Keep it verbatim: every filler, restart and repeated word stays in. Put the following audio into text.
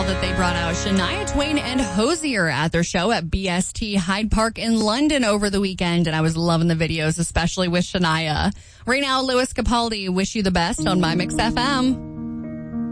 that they brought out Shania Twain and Hozier at their show at B S T Hyde Park in London over the weekend, and I was loving the videos, especially with Shania. Right now, Louis Capaldi, Wish You the Best on My Mix F M.